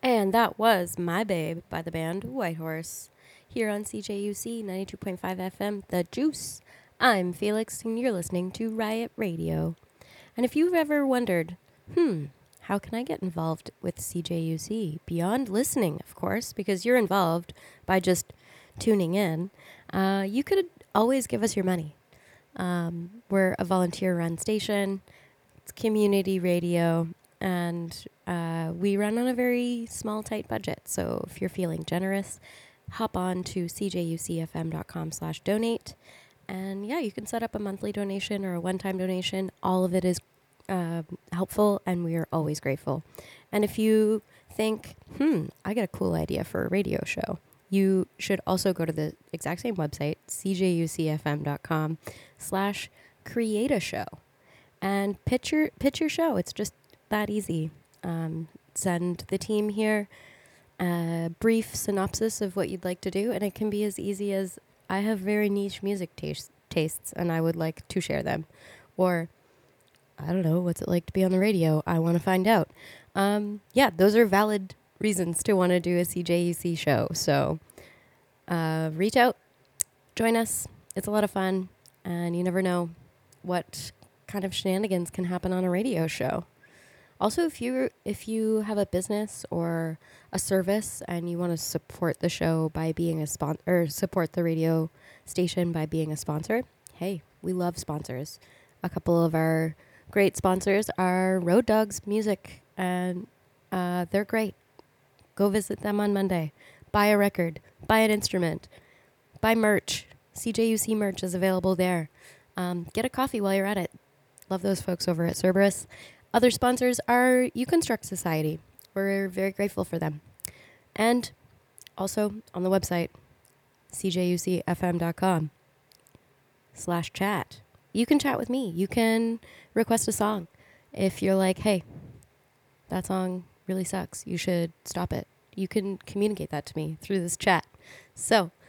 And that was My Babe by the band Whitehorse here on CJUC 92.5 FM, The Juice. I'm Felix, and you're listening to Riot Radio. And if you've ever wondered, how can I get involved with CJUC? Beyond listening, of course, because you're involved by just tuning in, you could always give us your money. We're a volunteer-run station. It's community radio, and we run on a very small, tight budget. So if you're feeling generous, hop on to cjucfm.com/donate. And yeah, you can set up a monthly donation or a one-time donation. All of it is helpful, and we are always grateful. And if you think, I got a cool idea for a radio show, you should also go to the exact same website, cjucfm.com/create a show, and pitch your show. It's just that easy. Send the team here a brief synopsis of what you'd like to do, and it can be as easy as, I have very niche music tastes, and I would like to share them. Or, I don't know, what's it like to be on the radio? I want to find out. Yeah, those are valid reasons to want to do a CJUC show. So reach out, join us. It's a lot of fun, and you never know what kind of shenanigans can happen on a radio show. Also, if you have a business or a service and you want to support the show by being a sponsor, or support the radio station by being a sponsor, hey, we love sponsors. A couple of our great sponsors are Road Dogs Music, and they're great. Go visit them on Monday. Buy a record. Buy an instrument. Buy merch. CJUC merch is available there. Get a coffee while you're at it. Love those folks over at Cerberus. Other sponsors are UConstruct Society. We're very grateful for them. And also on the website, cjucfm.com/chat. You can chat with me. You can request a song. If you're like, hey, that song really sucks, you should stop it, you can communicate that to me through this chat. So